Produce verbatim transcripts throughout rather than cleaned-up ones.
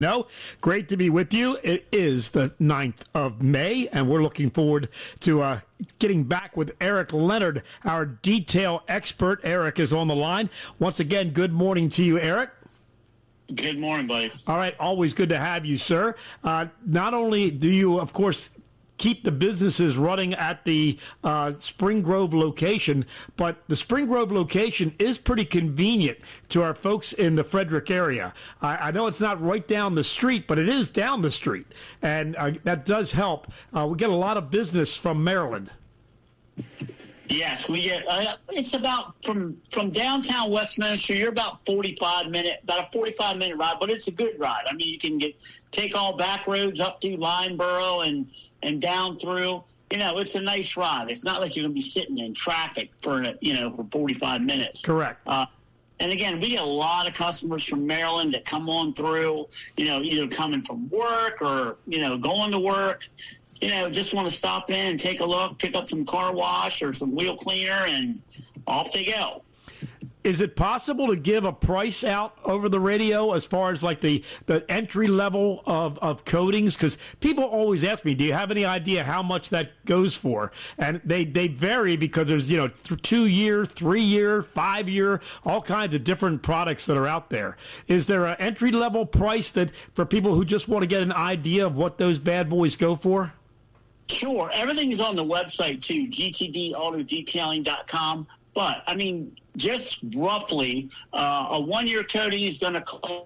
No, great to be with you. It is the ninth of May, and we're looking forward to uh, getting back with Eric Leonard, our detail expert. Eric is on the line. Once again, good morning to you, Eric. Good morning, buddy. All right, always good to have you, sir. Uh, not only do you, of course, keep the businesses running at the uh, Spring Grove location, but the Spring Grove location is pretty convenient to our folks in the Frederick area. I, I know it's not right down the street, but it is down the street, and uh, that does help. Uh, we get a lot of business from Maryland. Yes, we get. Uh, it's about from from downtown Westminster. You're about forty-five minute, about a forty-five minute ride, but it's a good ride. I mean, you can get take all back roads up through Lineborough and and down through. You know, it's a nice ride. It's not like you're going to be sitting in traffic for you know for forty-five minutes. Correct. Uh, and again, we get a lot of customers from Maryland that come on through. You know, either coming from work or you know going to work. You know, just want to stop in and take a look, pick up some car wash or some wheel cleaner, and off they go. Is it possible to give a price out over the radio as far as like the, the entry level of, of coatings? Because people always ask me, do you have any idea how much that goes for? And they, they vary because there's, you know, th- two year, three year, five year, all kinds of different products that are out there. Is there an entry level price that for people who just want to get an idea of what those bad boys go for? Sure. Everything's on the website, too, G T D auto detailing dot com. But, I mean, just roughly, uh, a one-year coating is going to cost one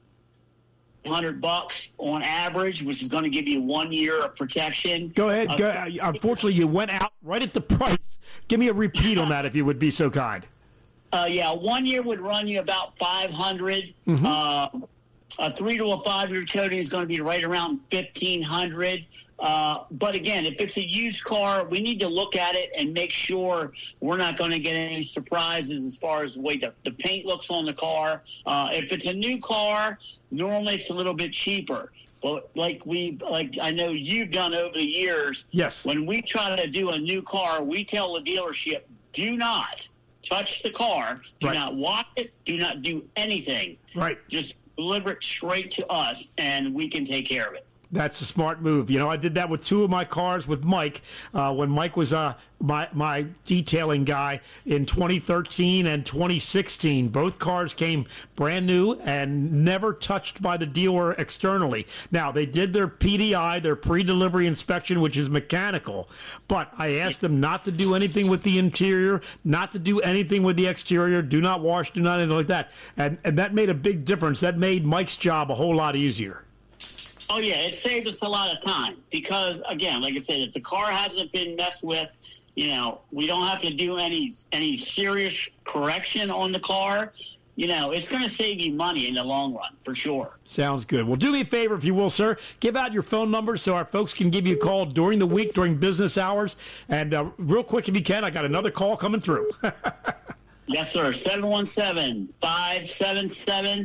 hundred bucks on average, which is going to give you one year of protection. Go ahead. Uh, Go, unfortunately, you went out right at the price. Give me a repeat on that if you would be so kind. Uh, yeah, one year would run you about five hundred dollars. Mm-hmm. Uh, a three to a five-year coating is going to be right around fifteen hundred dollars. Uh, but again, if it's a used car, we need to look at it and make sure we're not going to get any surprises as far as the way the, the paint looks on the car. Uh, if it's a new car, normally it's a little bit cheaper. But like we, like I know you've done over the years. Yes. When we try to do a new car, we tell the dealership, do not touch the car, do right. not wash it, do not do anything. Right. Just deliver it straight to us, and we can take care of it. That's a smart move. You know, I did that with two of my cars with Mike uh, when Mike was uh, my my detailing guy in twenty thirteen and twenty sixteen. Both cars came brand new and never touched by the dealer externally. Now, they did their P D I, their pre-delivery inspection, which is mechanical, but I asked them not to do anything with the interior, not to do anything with the exterior, do not wash, do not anything like that. And, and that made a big difference. That made Mike's job a whole lot easier. Oh, yeah, it saved us a lot of time because, again, like I said, if the car hasn't been messed with, you know, we don't have to do any any serious correction on the car. You know, it's going to save you money in the long run, for sure. Sounds good. Well, do me a favor, if you will, sir. Give out your phone number so our folks can give you a call during the week, during business hours. And uh, real quick, if you can, I got another call coming through. Yes, sir. seven one seven, five seven seven,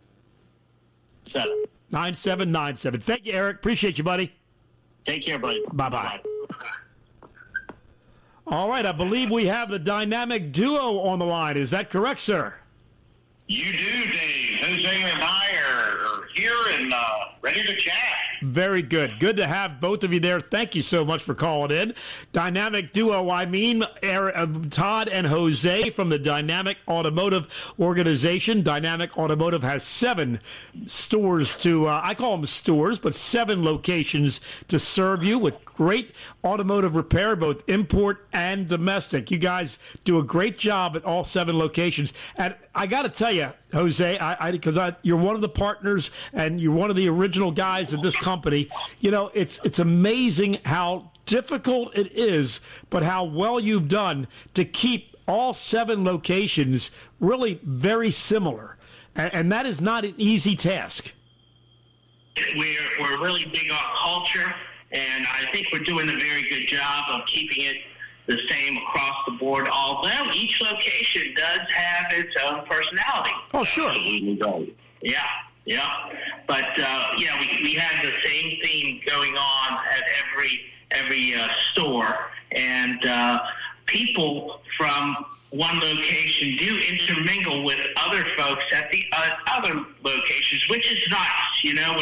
seven. nine seven nine seven. Thank you, Eric. Appreciate you, buddy. Take care, buddy. Bye-bye. All right, I believe we have the dynamic duo on the line. Is that correct, sir? You do, Dave. Jose and I are, are here and uh, ready to chat. Very good. Good to have both of you there. Thank you so much for calling in. Dynamic duo, I mean, Todd and Jose from the Dynamic Automotive Organization. Dynamic Automotive has seven stores to, uh, I call them stores, but seven locations to serve you with great automotive repair, both import and domestic. You guys do a great job at all seven locations. And I got to tell you, Jose, I because I, I, you're one of the partners and you're one of the original guys of this company. You know, it's it's amazing how difficult it is, but how well you've done to keep all seven locations really very similar, and, and that is not an easy task. We're we're really big on culture, and I think we're doing a very good job of keeping it the same across the board, although each location does have its own personality. Oh, sure. Yeah, yeah. But, uh, you know, we, we have the same theme going on at every every uh, store. And uh, people from one location do intermingle with other folks at the uh, other locations, which is nice, you know.